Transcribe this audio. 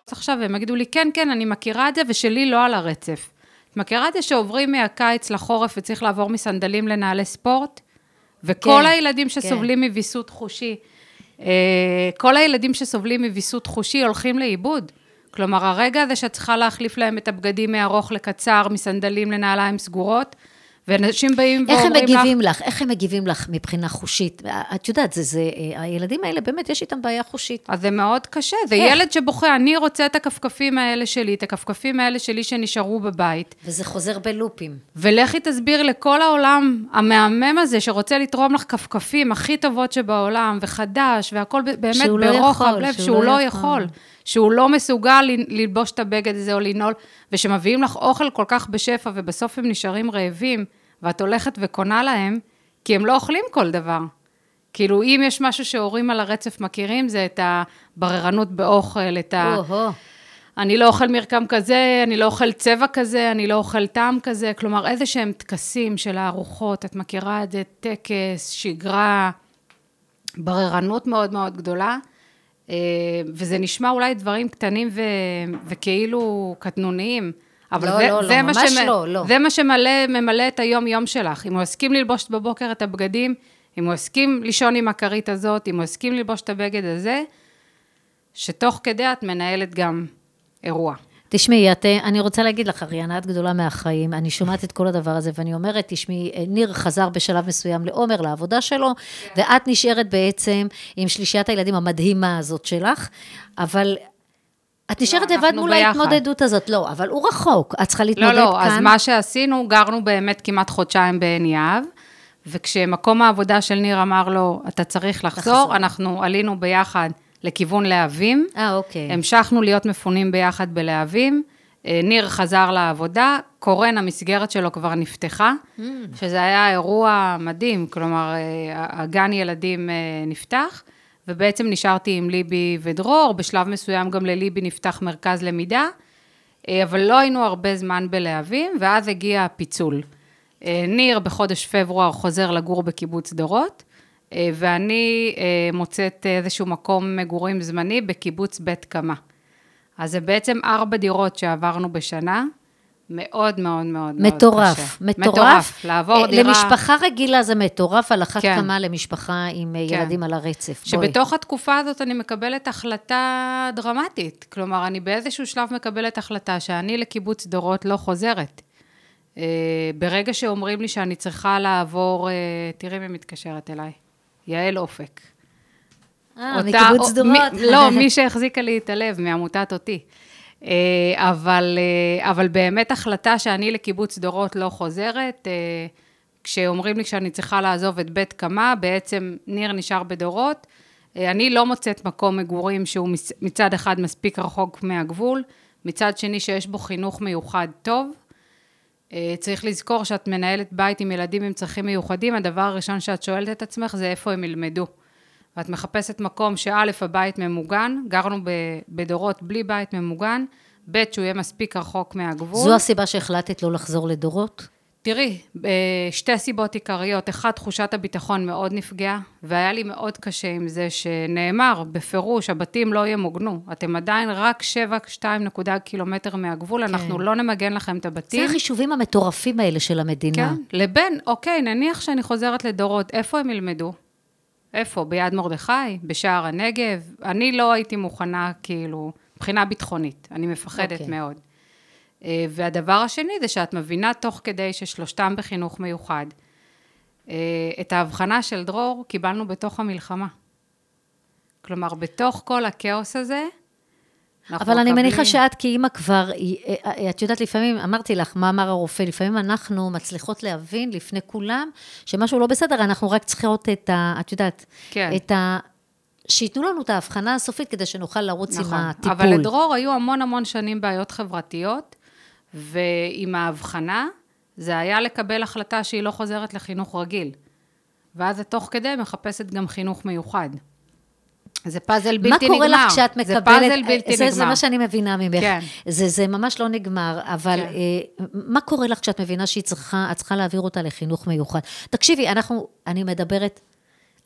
עכשיו, והם יגידו לי, כן, כן, אני מכירה את זה, ושלי לא על הרצף. את מכירה את זה שעוברים מהקיץ לחורף, וצריך לעבור מסנדלים לנעלי ספורט? וכל הילדים שסובלים מוויסות חושי, כל הילדים שסובלים מוויסות חושי הולכים לאיבוד. כלומר, הרגע הזה שאת צריכה להחליף להם את הבגדים מארוך לקצר, מסנדלים לנעליים סגורות, ואנשים באים ואומרים לך... איך הם מגיבים לך מבחינה חושית? את יודעת, הילדים האלה באמת יש איתם בעיה חושית. אז זה מאוד קשה, זה ילד שבוכה, אני רוצה את הכפכפים האלה שלי, את הכפכפים האלה שלי שנשארו בבית. וזה חוזר בלופים. ולכי תסביר לכל העולם המהמם הזה, שרוצה לתרום לך כפכפים הכי טובות שבעולם, וחדש, והכל באמת ברוחב לב, שהוא לא יכול. שהוא לא מסוגל ללבוש את הבגד הזה או לנעול, ושמביאים לך אוכל כל כך בשפע, ובסוף הם נשארים רעבים, ואת הולכת וקונה להם, כי הם לא אוכלים כל דבר. כאילו, אם יש משהו שהורים על הרצף מכירים, זה את הבררנות באוכל, את אני לא אוכל מרקם כזה, אני לא אוכל צבע כזה, אני לא אוכל טעם כזה, כלומר, איזה שהם טקסים של הארוחות, את מכירה את זה, טקס, שגרה, בררנות מאוד מאוד גדולה, וזה נשמע אולי דברים קטנים וכאילו קטנוניים, אבל זה מה שממלא את היום-יום שלך. אם הוא הסכים ללבוש בבוקר את הבגדים, אם הוא הסכים לישון עם הכרית הזאת, אם הוא הסכים ללבוש את הבגד הזה, שתוך כדי את מנהלת גם אירוע. תשמעי, אני רוצה להגיד לך, אריאנה, את גדולה מהחיים, אני שומעת את כל הדבר הזה, ואני אומרת, תשמעי, ניר חזר בשלב מסוים לעומר, לעבודה שלו, ואת נשארת בעצם עם שלישיית הילדים המדהימה הזאת שלך, אבל את נשארת לבד מול ההתמודדות הזאת, לא, אבל הוא רחוק, את צריכה להתמודד כאן. לא, אז מה שעשינו, גרנו באמת כמעט חודשיים בעין יהב, וכשמקום העבודה של ניר אמר לו, אתה צריך לחזור, אנחנו עלינו ביחד, לכיוון להבים. אוקיי. המשכנו להיות מפונים ביחד בלהבים. ניר חזר לעבודה, קורן המסגרת שלו כבר נפתחה, שזה היה אירוע מדהים, כלומר, הגן ילדים נפתח, ובעצם נשארתי עם ליבי ודרור, בשלב מסוים גם לליבי נפתח מרכז למידה, אבל לא היינו הרבה זמן בלהבים, ואז הגיע הפיצול. ניר בחודש פברואר חוזר לגור בקיבוץ דורות, ואני מוצאת איזשהו מקום מגורים זמני בקיבוץ בית קמה. אז זה בעצם 4 דירות שעברנו בשנה, מאוד מאוד מאוד מטורף, קשה. מטורף, לעבור דירה... למשפחה רגילה זה מטורף, על אחת כמה למשפחה עם ילדים על הרצף. שבתוך התקופה הזאת אני מקבלת החלטה דרמטית, כלומר אני באיזשהו שלב מקבלת החלטה שאני לקיבוץ דורות לא חוזרת. ברגע שאומרים לי שאני צריכה לעבור, תראי מי מתקשרת אליי. יעל אופק. מקיבוץ דורות. לא, מי שהחזיקה לי את הלב, מעמותת אותי. אבל באמת החלטה שאני לקיבוץ דורות לא חוזרת, כשאומרים לי שאני צריכה לעזוב את בית קמה, בעצם ניר נשאר בדורות, אני לא מוצאת מקום מגורים שהוא מצד אחד מספיק רחוק מהגבול, מצד שני שיש בו חינוך מיוחד טוב, צריך לזכור שאת מנהלת בית עם ילדים עם צרכים מיוחדים, הדבר הראשון שאת שואלת את עצמך זה איפה הם ילמדו. ואת מחפשת מקום שא' הבית ממוגן, גרנו בדורות בלי בית ממוגן, ב' שהוא יהיה מספיק רחוק מהגבול. זו הסיבה שהחלטת לא לחזור לדורות? תראי, 2 סיבות עיקריות, 1, תחושת הביטחון מאוד נפגעה, והיה לי מאוד קשה עם זה שנאמר בפירוש, הבתים לא ימוגנו, אתם עדיין רק 7.2 קילומטר מהגבול, אנחנו לא נמגן לכם את הבתים. זה החישובים המטורפים האלה של המדינה. כן, לבין, אוקיי, נניח שאני חוזרת לדורות, איפה הם ילמדו? איפה? ביד מרדכי? בשער הנגב? אני לא הייתי מוכנה, כאילו, מבחינה ביטחונית, אני מפחדת מאוד. והדבר השני זה שאת מבינה תוך כדי ששלושתם בחינוך מיוחד. את ההבחנה של דרור קיבלנו בתוך המלחמה. כלומר, בתוך כל הכאוס הזה, אבל אני מניחה שאת כאימא כבר, את יודעת לפעמים, אמרתי לך, מה אמר הרופא, לפעמים אנחנו מצליחות להבין לפני כולם, שמשהו לא בסדר, אנחנו רק צריכות את יודעת, את שיתנו לנו את ההבחנה הסופית, כדי שנוכל לרוץ עם הטיפול. אבל לדרור היו המון שנים בעיות חברתיות, ועם ההבחנה, זה היה לקבל החלטה שהיא לא חוזרת לחינוך רגיל. ואז תוך כדי מחפשת גם חינוך מיוחד. זה פאזל בלתי נגמר. מה קורה לך כשאת מקבלת? זה פאזל בלתי נגמר. זה מה שאני מבינה ממך. כן. זה ממש לא נגמר, אבל מה קורה לך כשאת מבינה שאת צריכה להעביר אותה לחינוך מיוחד? תקשיבי, אני מדברת